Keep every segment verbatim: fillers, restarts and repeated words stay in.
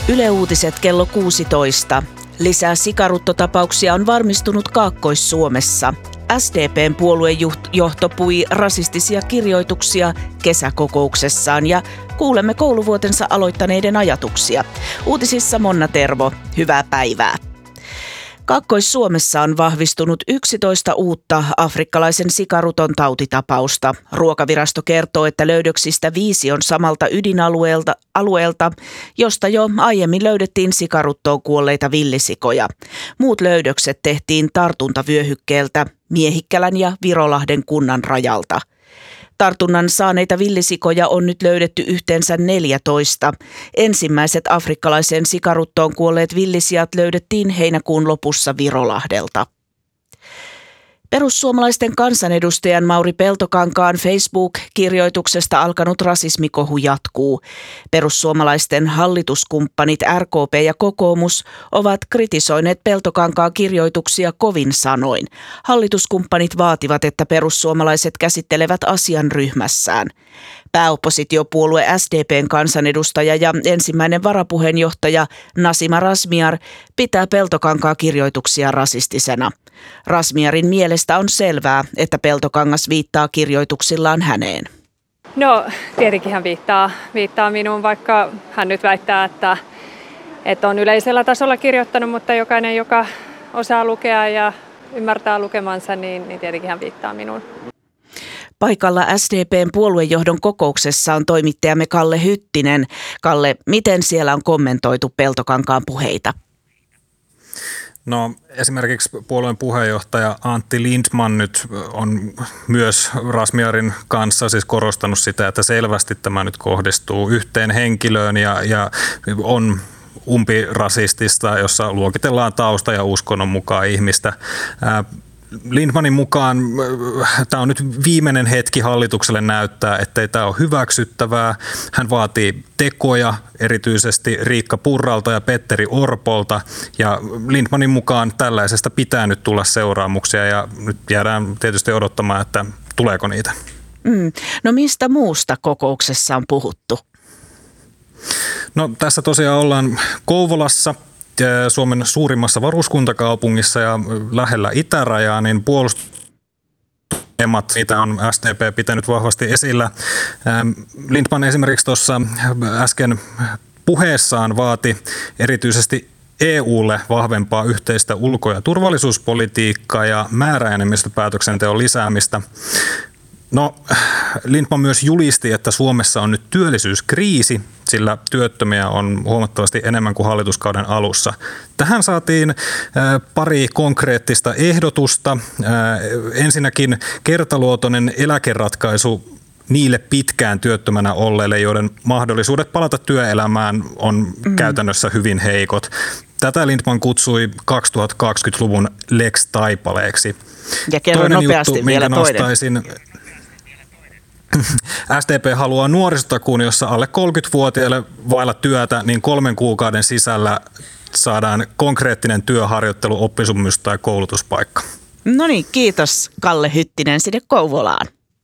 Yle Uutiset kello kuusitoista. Lisää sikaruttotapauksia on varmistunut Kaakkois-Suomessa. S D P:n puoluejohto pui rasistisia kirjoituksia kesäkokouksessaan ja kuulemme kouluvuotensa aloittaneiden ajatuksia. Uutisissa Monna Tervo, hyvää päivää. Kaakkois-Suomessa on vahvistunut yksitoista uutta afrikkalaisen sikaruton tautitapausta. Ruokavirasto kertoo, että löydöksistä viisi on samalta ydinalueelta, alueelta, josta jo aiemmin löydettiin sikaruttoon kuolleita villisikoja. Muut löydökset tehtiin tartuntavyöhykkeeltä Miehikkälän ja Virolahden kunnan rajalta. Tartunnan saaneita villisikoja on nyt löydetty yhteensä neljätoista. Ensimmäiset afrikkalaiseen sikaruttoon kuolleet villisijat löydettiin heinäkuun lopussa Virolahdelta. Perussuomalaisten kansanedustajan Mauri Peltokankaan Facebook-kirjoituksesta alkanut rasismikohu jatkuu. Perussuomalaisten hallituskumppanit R K P ja kokoomus ovat kritisoineet Peltokankaan kirjoituksia kovin sanoin. Hallituskumppanit vaativat, että perussuomalaiset käsittelevät asian ryhmässään. Pääoppositiopuolue S D P:n kansanedustaja ja ensimmäinen varapuheenjohtaja Nasima Razmyar pitää Peltokankaan kirjoituksia rasistisena. Razmyarin mielestä on selvää, että Peltokangas viittaa kirjoituksillaan häneen. No tietenkin hän viittaa, viittaa minuun, vaikka hän nyt väittää, että, että on yleisellä tasolla kirjoittanut, mutta jokainen, joka osaa lukea ja ymmärtää lukemansa, niin, niin tietenkin hän viittaa minuun. Paikalla S D P:n puoluejohdon kokouksessa on toimittajamme Kalle Hyttinen. Kalle, miten siellä on kommentoitu Peltokankaan puheita? No esimerkiksi puolueen puheenjohtaja Antti Lindtman nyt on myös Razmyarin kanssa siis korostanut sitä, että selvästi tämä nyt kohdistuu yhteen henkilöön ja, ja on umpirasistista, jossa luokitellaan tausta ja uskonnon mukaan ihmistä. Lindtmanin mukaan tämä on nyt viimeinen hetki hallitukselle näyttää, ettei tämä ole hyväksyttävää. Hän vaatii tekoja erityisesti Riikka Purralta ja Petteri Orpolta ja Lindtmanin mukaan tällaisesta pitää nyt tulla seuraamuksia ja nyt jäädään tietysti odottamaan, että tuleeko niitä. Mm. No mistä muusta kokouksessa on puhuttu? No tässä tosiaan ollaan Kouvolassa, Suomen suurimmassa varuskuntakaupungissa ja lähellä itärajaa, niin puolustusemat, niitä on S D P pitänyt vahvasti esillä. Lindtman esimerkiksi tuossa äsken puheessaan vaati erityisesti E U:lle vahvempaa yhteistä ulko- ja turvallisuuspolitiikkaa ja määräenemmistöpäätöksenteon lisäämistä. No, Lindtman myös julisti, että Suomessa on nyt työllisyyskriisi, sillä työttömiä on huomattavasti enemmän kuin hallituskauden alussa. Tähän saatiin pari konkreettista ehdotusta. Ensinnäkin kertaluotoinen eläkeratkaisu niille pitkään työttömänä olleille, joiden mahdollisuudet palata työelämään on mm. käytännössä hyvin heikot. Tätä Lindtman kutsui kaksituhattakaksikymmentäluvun Lex Taipaleeksi. Ja kerro toinen nopeasti juttu, vielä minkä toinen. nostaisin. S D P haluaa nuorisotakuun, jossa alle kolmekymmentävuotiaille vailla työtä, niin kolmen kuukauden sisällä saadaan konkreettinen työharjoittelu, oppisopimus tai koulutuspaikka. No niin, kiitos Kalle Hyttinen sinne Kouvolaan.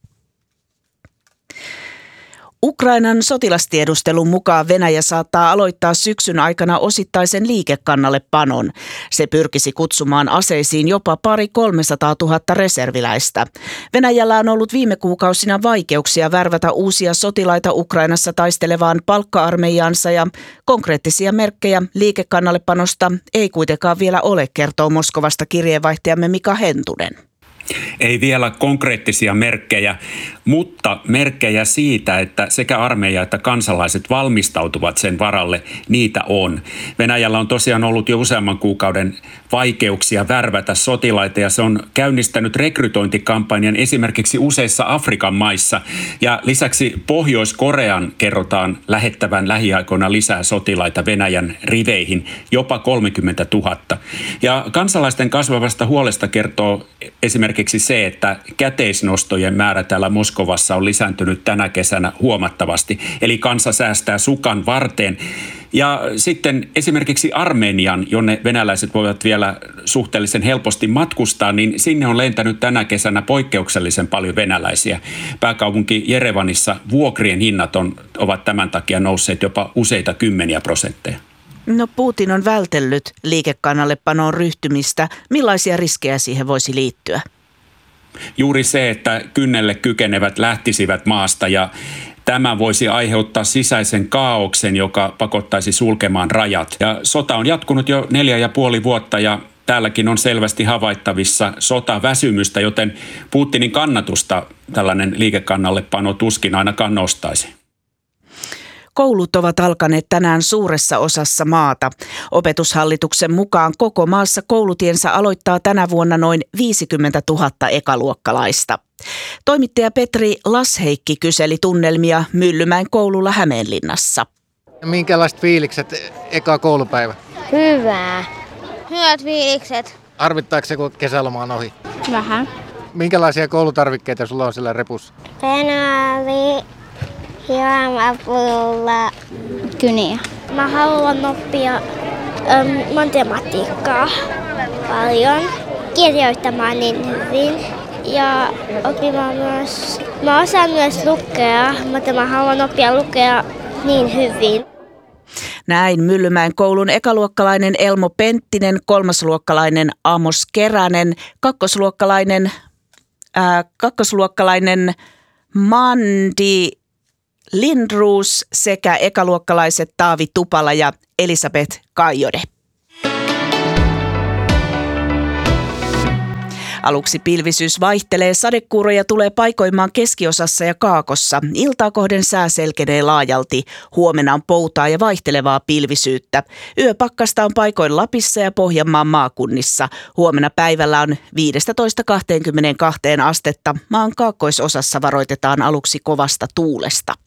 Ukrainan sotilastiedustelun mukaan Venäjä saattaa aloittaa syksyn aikana osittaisen liikekannallepanon. Se pyrkisi kutsumaan aseisiin jopa pari kolmesataatuhatta reserviläistä. Venäjällä on ollut viime kuukausina vaikeuksia värvätä uusia sotilaita Ukrainassa taistelevaan palkka-armeijaansa ja konkreettisia merkkejä liikekannallepanosta ei kuitenkaan vielä ole, kertoo Moskovasta kirjeenvaihtajamme Mika Hentunen. Ei vielä konkreettisia merkkejä, mutta merkkejä siitä, että sekä armeija että kansalaiset valmistautuvat sen varalle, niitä on. Venäjällä on tosiaan ollut jo useamman kuukauden vaikeuksia värvätä sotilaita ja se on käynnistänyt rekrytointikampanjan esimerkiksi useissa Afrikan maissa. Ja lisäksi Pohjois-Korean kerrotaan lähettävän lähiaikoina lisää sotilaita Venäjän riveihin, jopa kolmekymmentätuhatta. Ja kansalaisten kasvavasta huolesta kertoo esimerkiksi se, että käteisnostojen määrä täällä Moskovassa on lisääntynyt tänä kesänä huomattavasti. Eli kansa säästää sukan varteen. Ja sitten esimerkiksi Armenian, jonne venäläiset voivat vielä suhteellisen helposti matkustaa, niin sinne on lentänyt tänä kesänä poikkeuksellisen paljon venäläisiä. Pääkaupunki Jerevanissa vuokrien hinnat on, ovat tämän takia nousseet jopa useita kymmeniä prosentteja. No Putin on vältellyt liikekannallepanoon ryhtymistä. Millaisia riskejä siihen voisi liittyä? Juuri se, että kynnelle kykenevät lähtisivät maasta ja tämä voisi aiheuttaa sisäisen kaaoksen, joka pakottaisi sulkemaan rajat. Ja sota on jatkunut jo neljä ja puoli vuotta ja täälläkin on selvästi havaittavissa sotaväsymystä, joten Putinin kannatusta tällainen liikekannallepano tuskin ainakaan nostaisi. Koulut ovat alkaneet tänään suuressa osassa maata. Opetushallituksen mukaan koko maassa koulutiensä aloittaa tänä vuonna noin viisikymmentätuhatta ekaluokkalaista. Toimittaja Petri Lasheikki kyseli tunnelmia Myllymäen koululla Hämeenlinnassa. Minkälaiset fiilikset eka koulupäivä? Hyvää. Hyvät fiilikset. Harvittaako se, kun kesäloma on ohi? Vähän. Minkälaisia koulutarvikkeita sulla on siellä repussa? Penaali, juomapulla, kyniä. Mä haluan oppia äm, matematiikkaa paljon, kirjoittamaan niin hyvin ja oppimaan myös. Mä osaan myös lukea, mutta mä haluan oppia lukea niin hyvin. Näin Myllymäen koulun ekaluokkalainen Elmo Penttinen, kolmasluokkalainen Amos Keränen, kakkosluokkalainen, ää, kakkosluokkalainen Mandi Lindruus sekä ekaluokkalaiset Taavi Tupala ja Elisabeth Kaijode. Aluksi pilvisyys vaihtelee, sadekuuroja tulee paikoimaan keskiosassa ja kaakossa. Iltaa kohden sää selkenee laajalti. Huomenna on poutaa ja vaihtelevaa pilvisyyttä. Yöpakkasta on paikoin Lapissa ja Pohjanmaan maakunnissa. Huomenna päivällä on viisitoista kaksikymmentäkaksi astetta. Maan kaakkoisosassa varoitetaan aluksi kovasta tuulesta.